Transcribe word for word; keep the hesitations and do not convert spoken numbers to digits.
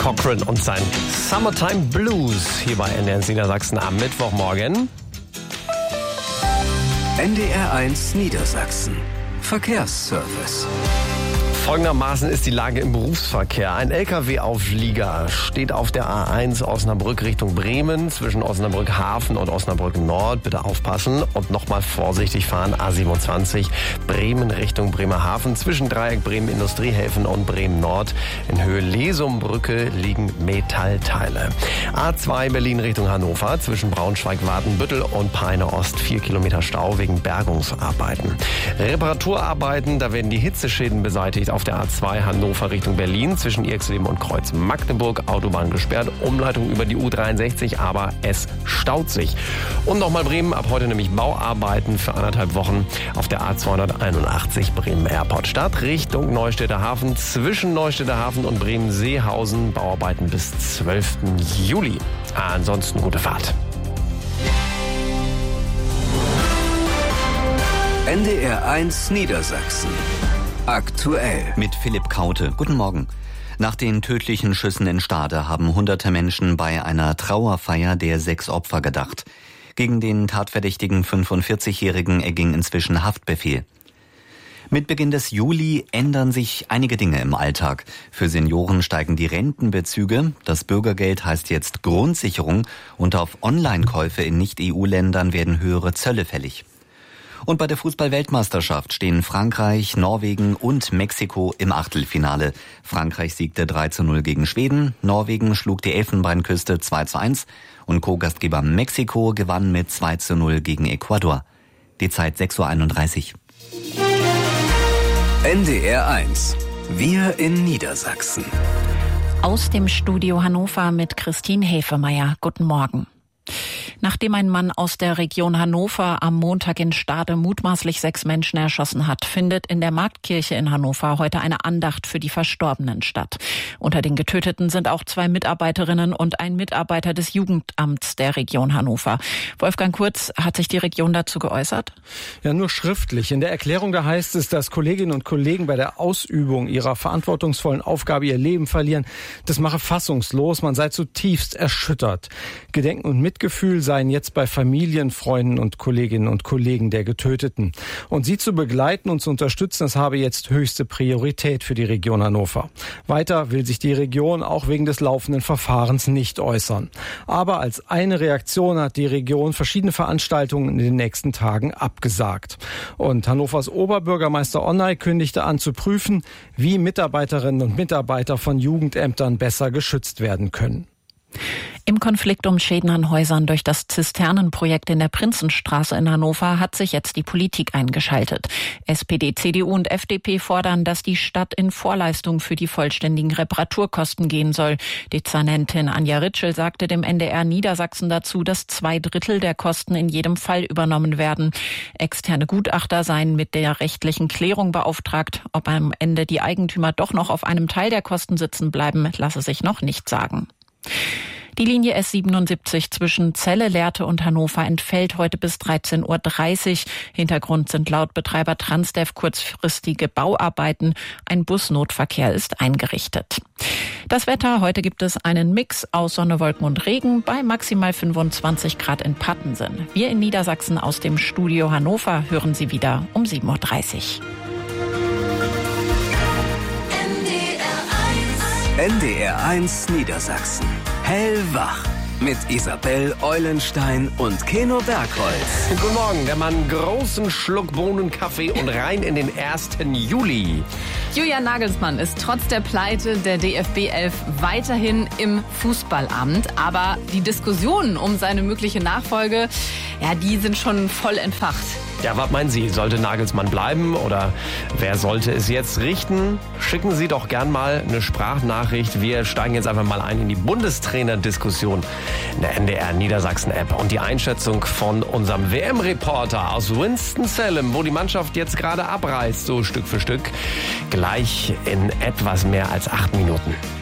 Cochran und sein Summertime Blues hier bei N D R eins Niedersachsen am Mittwochmorgen. N D R eins Niedersachsen. Verkehrsservice. Folgendermaßen ist die Lage im Berufsverkehr. Ein L K W-Auflieger steht auf der A eins Osnabrück Richtung Bremen zwischen Osnabrück Hafen und Osnabrück Nord. Bitte aufpassen und nochmal vorsichtig fahren. A siebenundzwanzig Bremen Richtung Bremerhaven zwischen Dreieck Bremen Industriehäfen und Bremen Nord. In Höhe Lesumbrücke liegen Metallteile. A zwei Berlin Richtung Hannover zwischen Braunschweig-Wadenbüttel und Peine Ost. Vier Kilometer Stau wegen Bergungsarbeiten. Reparaturarbeiten, da werden die Hitzeschäden beseitigt. Auf der A zwei Hannover Richtung Berlin zwischen Irxleben und Kreuz Magdeburg. Autobahn gesperrt, Umleitung über die U dreiundsechzig, aber es staut sich. Und nochmal Bremen, ab heute nämlich Bauarbeiten für anderthalb Wochen auf der A zweihunderteinundachtzig Bremen Airport Stadt Richtung Neustädter Hafen zwischen Neustädter Hafen und Bremen-Seehausen. Bauarbeiten bis zwölften Juli. Ansonsten gute Fahrt. N D R eins Niedersachsen. Aktuell. Mit Philipp Kaute. Guten Morgen. Nach den tödlichen Schüssen in Stade haben hunderte Menschen bei einer Trauerfeier der sechs Opfer gedacht. Gegen den tatverdächtigen fünfundvierzigjährigen erging inzwischen Haftbefehl. Mit Beginn des Juli ändern sich einige Dinge im Alltag. Für Senioren steigen die Rentenbezüge, das Bürgergeld heißt jetzt Grundsicherung und auf Online-Käufe in Nicht-E U-Ländern werden höhere Zölle fällig. Und bei der Fußball-Weltmeisterschaft stehen Frankreich, Norwegen und Mexiko im Achtelfinale. Frankreich siegte drei zu null gegen Schweden, Norwegen schlug die Elfenbeinküste zwei zu eins und Co-Gastgeber Mexiko gewann mit zwei zu null gegen Ecuador. Die Zeit sechs Uhr einunddreißig. N D R eins. Wir in Niedersachsen. Aus dem Studio Hannover mit Christine Hefemeyer. Guten Morgen. Nachdem ein Mann aus der Region Hannover am Montag in Stade mutmaßlich sechs Menschen erschossen hat, findet in der Marktkirche in Hannover heute eine Andacht für die Verstorbenen statt. Unter den Getöteten sind auch zwei Mitarbeiterinnen und ein Mitarbeiter des Jugendamts der Region Hannover. Wolfgang Kurz, hat sich die Region dazu geäußert? Ja, nur schriftlich. In der Erklärung da heißt es, dass Kolleginnen und Kollegen bei der Ausübung ihrer verantwortungsvollen Aufgabe ihr Leben verlieren. Das mache fassungslos, man sei zutiefst erschüttert. Gedenken und Mitgefühl seien jetzt bei Familien, Freunden und Kolleginnen und Kollegen der Getöteten. Und sie zu begleiten und zu unterstützen, das habe jetzt höchste Priorität für die Region Hannover. Weiter will sich die Region auch wegen des laufenden Verfahrens nicht äußern. Aber als eine Reaktion hat die Region verschiedene Veranstaltungen in den nächsten Tagen abgesagt. Und Hannovers Oberbürgermeister Onnay kündigte an zu prüfen, wie Mitarbeiterinnen und Mitarbeiter von Jugendämtern besser geschützt werden können. Im Konflikt um Schäden an Häusern durch das Zisternenprojekt in der Prinzenstraße in Hannover hat sich jetzt die Politik eingeschaltet. S P D, C D U und F D P fordern, dass die Stadt in Vorleistung für die vollständigen Reparaturkosten gehen soll. Dezernentin Anja Ritschel sagte dem N D R Niedersachsen dazu, dass zwei Drittel der Kosten in jedem Fall übernommen werden. Externe Gutachter seien mit der rechtlichen Klärung beauftragt. Ob am Ende die Eigentümer doch noch auf einem Teil der Kosten sitzen bleiben, lasse sich noch nicht sagen. Die Linie S siebenundsiebzig zwischen Celle, Lehrte und Hannover entfällt heute bis dreizehn Uhr dreißig. Hintergrund sind laut Betreiber Transdev kurzfristige Bauarbeiten. Ein Busnotverkehr ist eingerichtet. Das Wetter, heute gibt es einen Mix aus Sonne, Wolken und Regen bei maximal fünfundzwanzig Grad in Pattensen. Wir in Niedersachsen aus dem Studio Hannover hören Sie wieder um sieben Uhr dreißig. N D R eins Niedersachsen. Hellwach mit Isabel Eulenstein und Keno Bergholz. Guten Morgen, der Mann großen Schluck Bohnenkaffee und rein in den ersten Juli. Julian Nagelsmann ist trotz der Pleite der D F B elf weiterhin im Fußballamt. Aber die Diskussionen um seine mögliche Nachfolge, ja, die sind schon voll entfacht. Ja, was meinen Sie? Sollte Nagelsmann bleiben oder wer sollte es jetzt richten? Schicken Sie doch gern mal eine Sprachnachricht. Wir steigen jetzt einfach mal ein in die Bundestrainer-Diskussion in der N D R Niedersachsen-App. Und die Einschätzung von unserem W M-Reporter aus Winston-Salem, wo die Mannschaft jetzt gerade abreist, so Stück für Stück, gleich in etwas mehr als acht Minuten.